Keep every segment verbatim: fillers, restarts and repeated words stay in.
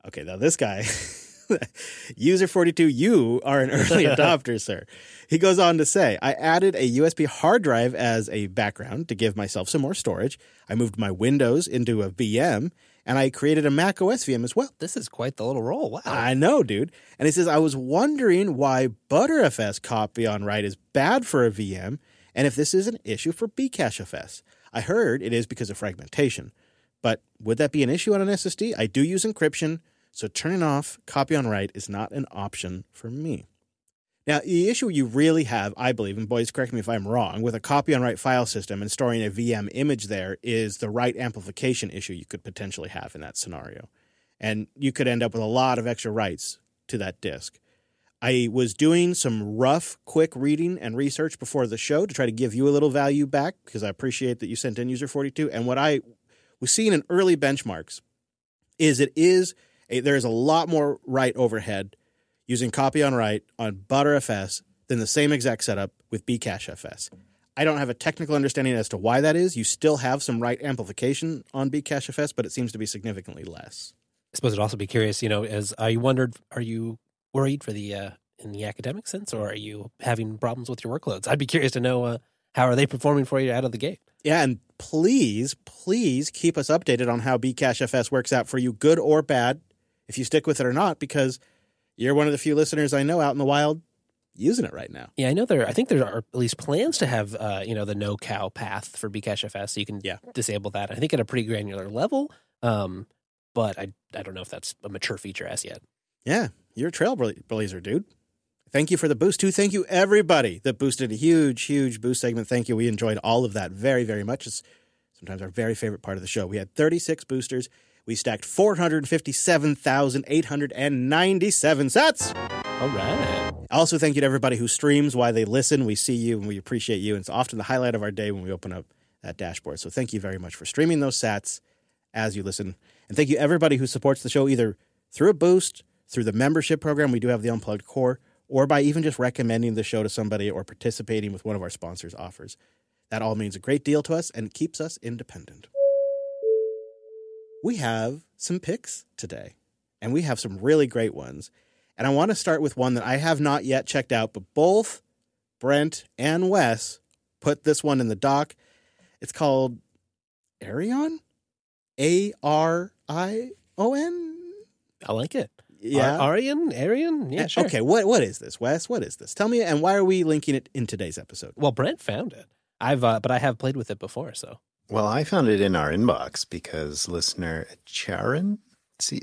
Okay, now this guy, user forty-two, you are an early adopter, sir. He goes on to say, I added a U S B hard drive as a background to give myself some more storage. I moved my Windows into a V M, and I created a Mac O S V M as well. This is quite the little roll. Wow. I know, dude. And he says, I was wondering why ButterFS copy on write is bad for a V M, and if this is an issue for Bcachefs. I heard it is because of fragmentation. But would that be an issue on an S S D? I do use encryption, so turning off copy on write is not an option for me. Now, the issue you really have, I believe, and boys, correct me if I'm wrong, with a copy on write file system and storing a V M image there is the write amplification issue you could potentially have in that scenario. And you could end up with a lot of extra writes to that disk. I was doing some rough, quick reading and research before the show to try to give you a little value back because I appreciate that you sent in user forty-two. And what I was seeing in early benchmarks is it is a, there is a lot more write overhead using copy on write on ButterFS than the same exact setup with Bcachefs. I don't have a technical understanding as to why that is. You still have some write amplification on Bcachefs, but it seems to be significantly less. I suppose I'd also be curious, you know, as I wondered, are you worried for the uh, in the academic sense, or are you having problems with your workloads? I'd be curious to know uh, how are they performing for you out of the gate. Yeah, and please, please keep us updated on how Bcachefs works out for you, good or bad, if you stick with it or not, because you're one of the few listeners I know out in the wild using it right now. Yeah, I know there. I think there are at least plans to have, uh, you know, the no cow path for Bcachefs, so you can yeah. disable that. I think at a pretty granular level, um, but I I don't know if that's a mature feature as yet. Yeah, you're a trailblazer, dude. Thank you for the boost, too. Thank you, everybody that boosted a huge, huge boost segment. Thank you. We enjoyed all of that very, very much. It's sometimes our very favorite part of the show. We had thirty-six boosters. We stacked four hundred fifty-seven thousand eight hundred ninety-seven sats. All right. Also, thank you to everybody who streams while they listen. We see you and we appreciate you. And it's often the highlight of our day when we open up that dashboard. So thank you very much for streaming those sats as you listen. And thank you, everybody who supports the show either through a boost, through the membership program. We do have the Unplugged Core, or by even just recommending the show to somebody or participating with one of our sponsors' offers. That all means a great deal to us and keeps us independent. We have some picks today, and we have some really great ones. And I want to start with one that I have not yet checked out, but both Brent and Wes put this one in the doc. It's called Arion? A R I O N? I like it. Yeah. Ar- Arian? Arian? Yeah, sure. Okay, what what is this, Wes? What is this? Tell me, and why are we linking it in today's episode? Well, Brent found it. I've, uh, but I have played with it before, so. Well, I found it in our inbox because listener Charon, C-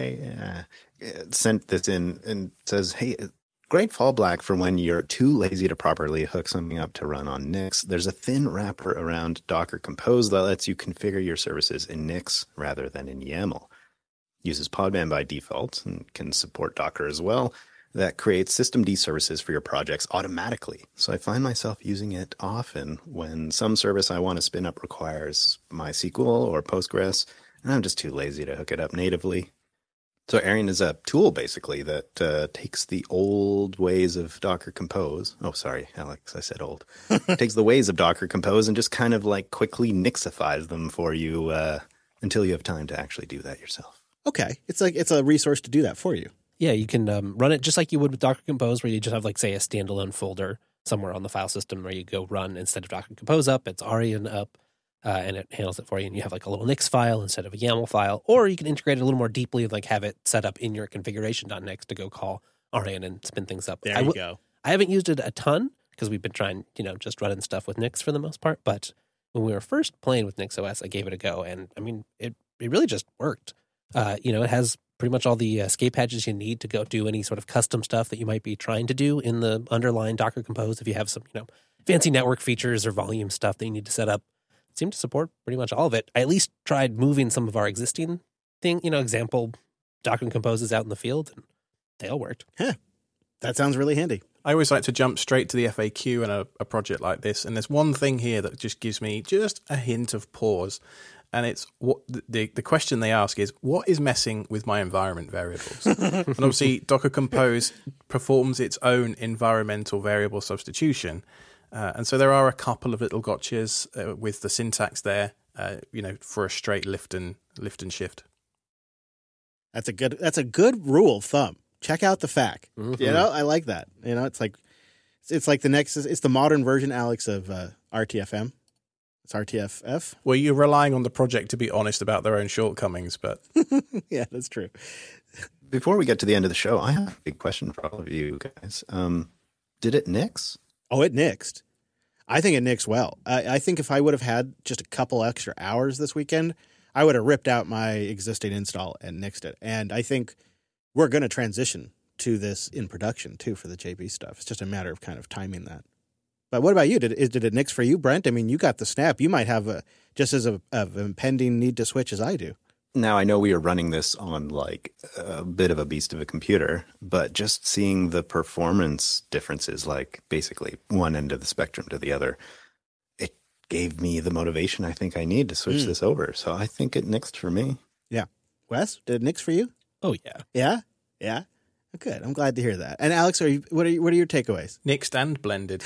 CA, uh, sent this in and says, hey, great fallback for when you're too lazy to properly hook something up to run on Nix. There's a thin wrapper around Docker Compose that lets you configure your services in Nix rather than in YAML. Uses Podman by default and can support Docker as well. That creates systemd services for your projects automatically. So I find myself using it often when some service I want to spin up requires MySQL or Postgres, and I'm just too lazy to hook it up natively. So Arion is a tool, basically, that uh, takes the old ways of Docker Compose. Oh, sorry, Alex, I said old. Takes the ways of Docker Compose and just kind of like quickly Nixifies them for you uh, until you have time to actually do that yourself. Okay, it's like it's a resource to do that for you. Yeah, you can um, run it just like you would with Docker Compose, where you just have, like, say, a standalone folder somewhere on the file system where you go run instead of Docker Compose up, it's Arion up, uh, and it handles it for you. And you have, like, a little Nix file instead of a YAML file, or you can integrate it a little more deeply and, like, have it set up in your configuration.nix to go call Arion and spin things up. There I you w- go. I haven't used it a ton because we've been trying, you know, just running stuff with Nix for the most part. But when we were first playing with NixOS, I gave it a go, and I mean, it it really just worked. Uh, you know, it has pretty much all the escape hatches you need to go do any sort of custom stuff that you might be trying to do in the underlying Docker Compose. If you have some, you know, fancy network features or volume stuff that you need to set up, it seemed to support pretty much all of it. I at least tried moving some of our existing thing, you know, example Docker Composes out in the field, and they all worked. Huh. That sounds really handy. I always like to jump straight to the F A Q in a, a project like this, and there's one thing here that just gives me just a hint of pause. And it's what the the question they ask is, what is messing with my environment variables? And obviously, Docker Compose performs its own environmental variable substitution. Uh, and so there are a couple of little gotchas uh, with the syntax there, uh, you know, for a straight lift and lift and shift. That's a good. That's a good rule of thumb. Check out the F A Q. Mm-hmm. You know, I like that. You know, it's like it's, it's like the next. It's the modern version, Alex, of uh, R T F M. It's R T F F. Well, you're relying on the project to be honest about their own shortcomings, but Yeah, that's true. Before we get to the end of the show, I have a big question for all of you guys. Um, did it nix? Oh, it nixed. I think it nixed well. I, I think if I would have had just a couple extra hours this weekend, I would have ripped out my existing install and nixed it. And I think we're going to transition to this in production too for the J B stuff. It's just a matter of kind of timing that. But what about you? Did it, did it nix for you, Brent? I mean, you got the snap. You might have a just as a, of impending need to switch as I do. Now, I know we are running this on like a bit of a beast of a computer, but just seeing the performance differences, like basically one end of the spectrum to the other, it gave me the motivation I think I need to switch Mm. this over. So I think it nixed for me. Yeah. Wes, did it nix for you? Oh, yeah. Yeah? Yeah? Good. I'm glad to hear that. And Alex, are you, what are you, what are your takeaways? nixed and blended.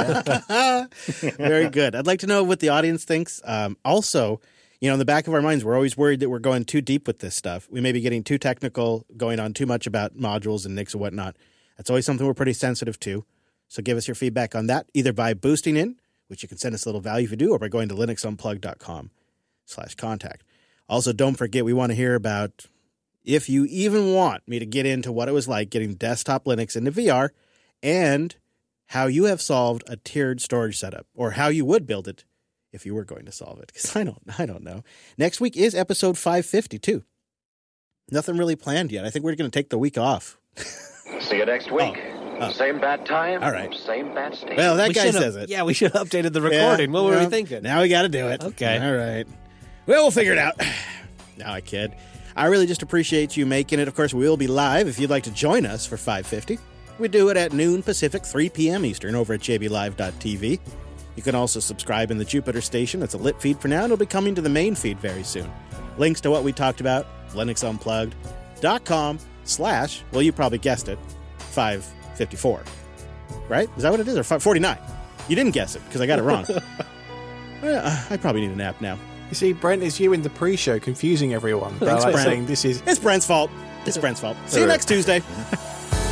Very good. I'd like to know what the audience thinks. Um, also, you know, in the back of our minds, we're always worried that we're going too deep with this stuff. We may be getting too technical, going on too much about modules and Nix and whatnot. That's always something we're pretty sensitive to. So give us your feedback on that, either by boosting in, which you can send us a little value if you do, or by going to linuxunplugged.com slash contact. Also, don't forget, we want to hear about if you even want me to get into what it was like getting desktop Linux into V R and how you have solved a tiered storage setup, or how you would build it if you were going to solve it, because I don't, I don't know. Next week is episode five fifty, too. Nothing really planned yet. I think we're going to take the week off. See you next week. Oh. Oh. Same bad time. All right. Same bad station. Well, that We guy should have- says it. Yeah, we should have updated the recording. Yeah, what were yeah. we thinking? Now we got to do it. Okay. All right. Well, we'll figure it out. No, I kid. I really just appreciate you making it. Of course, we will be live if you'd like to join us for five fifty. We do it at noon Pacific, three p.m. Eastern over at j b live dot t v. You can also subscribe in the Jupiter station. It's a lit feed for now, and it'll be coming to the main feed very soon. Links to what we talked about, linuxunplugged.com slash, well, you probably guessed it, five fifty-four. Right? Is that what it is? Or five forty-nine? You didn't guess it, because I got it wrong. Well, I probably need a nap now. You see, Brent, it's you in the pre-show confusing everyone. by, Thanks, like, Brent. saying this is It's Brent's fault. It's Brent's fault. See you next Tuesday.